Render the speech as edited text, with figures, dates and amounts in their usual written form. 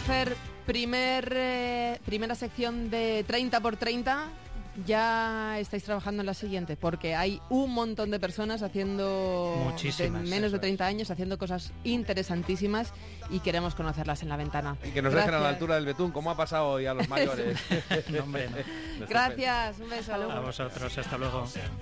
Fer, primera sección de 30x30. Ya estáis trabajando en la siguiente, porque hay un montón de personas haciendo muchísimas, menos de 30 años, haciendo cosas interesantísimas y queremos conocerlas en la ventana. Y que nos dejen a la altura del betún, como ha pasado hoy a los mayores. No, hombre, no. Gracias, un beso. A vosotros, hasta luego.